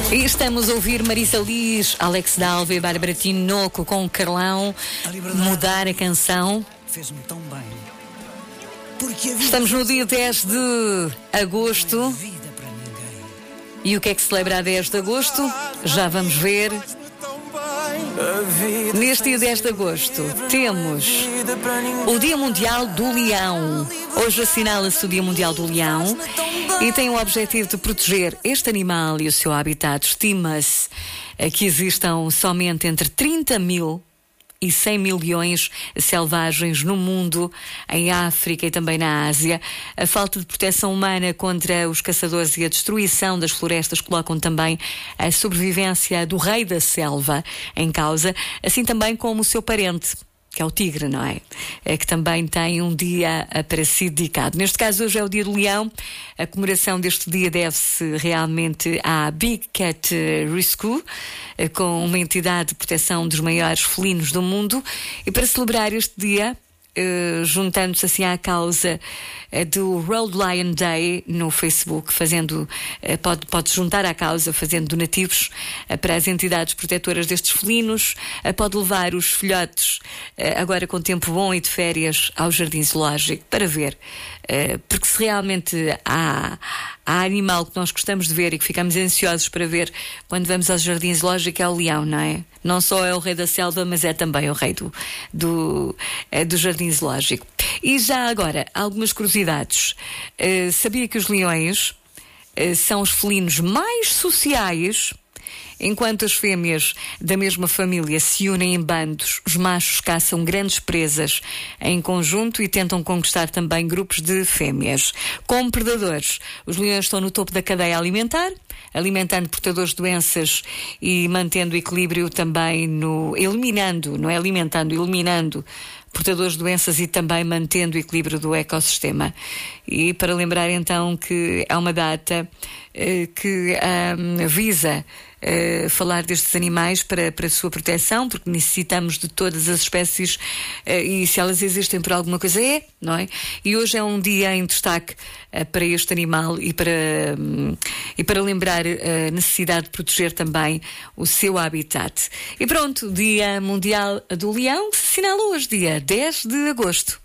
E estamos a ouvir Marisa Liz, Alex D'Alva e Bárbara Tinoco com Carlão mudar a canção. Fez-me tão bem. Estamos no dia 10 de agosto. E o que é que se celebra a 10 de agosto? Já vamos ver. Neste dia 10 de agosto temos o Dia Mundial do Leão. Hoje assinala-se o Dia Mundial do Leão e tem o objetivo de proteger este animal e o seu habitat. Estima-se que existam somente entre 30 mil e 100 mil leões selvagens no mundo, em África e também na Ásia. A falta de proteção humana contra os caçadores e a destruição das florestas colocam também a sobrevivência do rei da selva em causa, assim também como o seu parente, que é o tigre, não é? Que também tem um dia para si dedicado. Neste caso, hoje é o Dia do Leão. A comemoração deste dia deve-se realmente à Big Cat Rescue, com uma entidade de proteção dos maiores felinos do mundo. E para celebrar este dia, juntando-se assim à causa do World Lion Day no Facebook, pode juntar à causa fazendo donativos para as entidades protetoras destes felinos, pode levar os filhotes agora com tempo bom e de férias ao Jardim Zoológico para ver, porque se realmente há animal que nós gostamos de ver e que ficamos ansiosos para ver quando vamos ao Jardim Zoológico, é o leão, não é? Não só é o rei da selva, mas é também o rei do Jardim Zoológico. E já agora, algumas curiosidades. Sabia que os leões são os felinos mais sociais? Enquanto as fêmeas da mesma família se unem em bandos, os machos caçam grandes presas em conjunto e tentam conquistar também grupos de fêmeas. Como predadores, os leões estão no topo da cadeia alimentar, alimentando portadores de doenças e mantendo equilíbrio também eliminando portadores de doenças e também mantendo o equilíbrio do ecossistema. E para lembrar então que é uma data que visa falar destes animais para a sua proteção, porque necessitamos de todas as espécies e se elas existem por alguma coisa não é? E hoje é um dia em destaque para este animal e para lembrar a necessidade de proteger também o seu habitat. E pronto, Dia Mundial do Leão, que se assinala hoje, dia 10 de agosto.